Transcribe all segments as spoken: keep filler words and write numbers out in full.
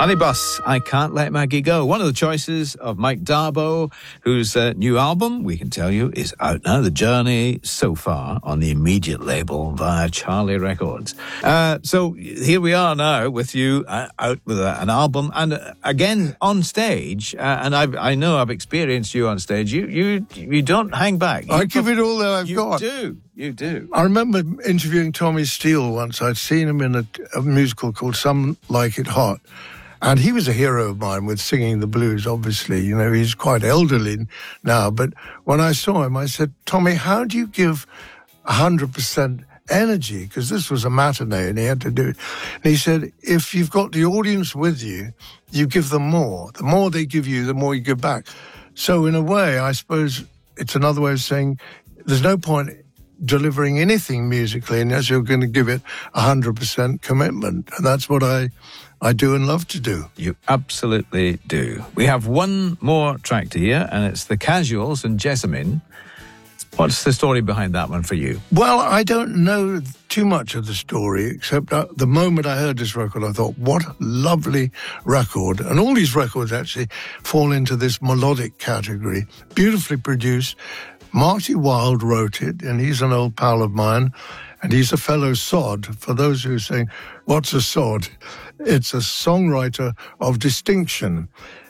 Honey Bus, I Can't Let Maggie Go. One of the choices of Mike Darbo, whose uh, new album, we can tell you, is out now. The Journey, so far, on the Immediate label via Charlie Records. Uh, so here we are now with you uh, out with a, an album, and uh, again on stage. Uh, and I've, I know I've experienced you on stage. You you you don't hang back. You I give it all that I've you got. You do. You do. I remember interviewing Tommy Steele once. I'd seen him in a, a musical called Some Like It Hot. And he was a hero of mine with singing the blues, obviously. You know, he's quite elderly now. But when I saw him, I said, Tommy, how do you give one hundred percent energy? Because this was a matinee and he had to do it. And he said, if you've got the audience with you, you give them more. The more they give you, the more you give back. So in a way, I suppose it's another way of saying there's no point delivering anything musically unless you're going to give it one hundred percent commitment. And that's what I... I do and love to do. You absolutely do. We have one more track to hear, and it's The Casuals and Jessamine. What's the story behind that one for you? Well, I don't know too much of the story, except uh, the moment I heard this record, I thought, what a lovely record. And all these records actually fall into this melodic category. Beautifully produced. Marty Wilde wrote it, and he's an old pal of mine. And he's a fellow sod. For those who are saying, what's a sod? It's a songwriter of distinction.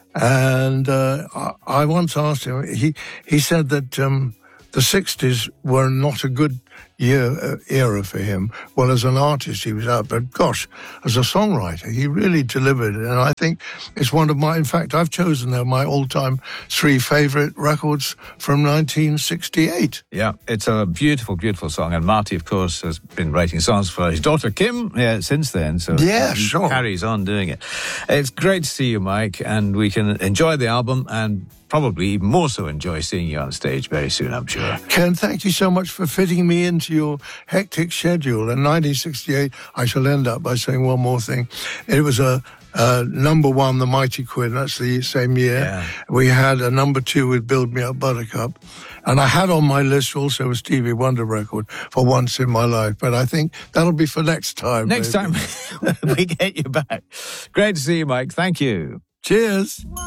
And uh, I, I once asked him, he, he said that um, the sixties were not a good year uh, era for him. Well, as an artist, he was out. But gosh, as a songwriter, he really delivered. And I think it's one of my, in fact, I've chosen uh, my all-time three favourite records from nineteen sixty-eight. Yeah, it's a beautiful, beautiful song. And Marty, of course, has been writing songs for his daughter, Kim, yeah, since then. So yeah, he sure. carries on doing it. It's great to see you, Mike, and we can enjoy the album and probably even more so enjoy seeing you on stage very soon, I'm sure. Ken, thank you so much for fitting me into your hectic schedule. In nineteen sixty-eight, I shall end up by saying one more thing. It was a uh, number one, The Mighty Quinn. That's the same year. Yeah. We had a number two with Build Me Up Buttercup. And I had on my list also a Stevie Wonder record for once in my life. But I think that'll be for next time. Next maybe. time we get you back. Great to see you, Mike. Thank you. Cheers.